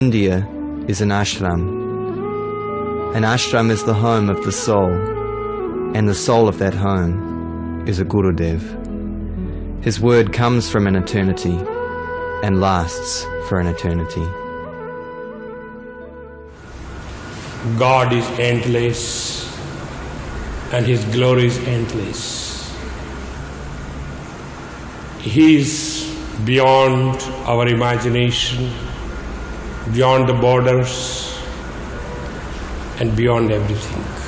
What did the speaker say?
India is an ashram. An ashram is the home of the soul, and the soul of that home is a Gurudev. His word comes from an eternity and lasts for an eternity. God is endless and His glory is endless. He is beyond our imagination, beyond the borders, and beyond everything.